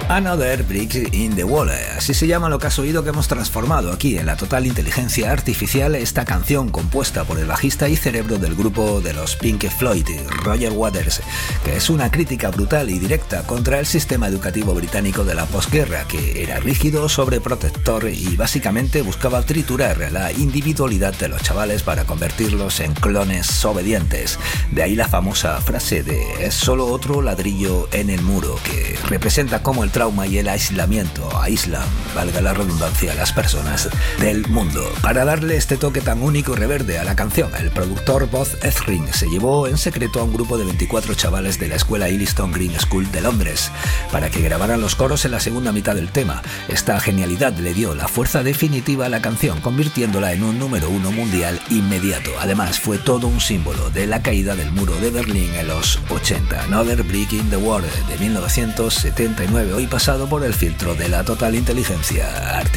Another Brick in the Wall, así se llama lo que has oído, que hemos transformado aquí en la total inteligencia artificial esta canción compuesta por el bajista y cerebro del grupo de los Pink Floyd, Roger Waters, que es una crítica brutal y directa contra el sistema educativo británico de la posguerra, que era rígido, sobreprotector y básicamente buscaba triturar la individualidad de los chavales para convertirlos en clones obedientes. De ahí la famosa frase de "es solo otro ladrillo en el muro", que representa cómo el trauma y el aislamiento aíslan, valga la redundancia, a las personas del mundo. Para darle este toque tan único y reverde a la canción, el productor Buzz Ezrin se llevó en secreto a un grupo de 24 chavales de la escuela Easton Green School de Londres para que grabaran los coros en la segunda mitad del tema. Esta genialidad le dio la fuerza definitiva a la canción, convirtiéndola en un número 1 mundial inmediato. Además, fue todo un símbolo de la caída del muro de Berlín en los 80. Another Brick in the Wall de 1979, hoy pasado por el filtro de la total inteligencia artificial.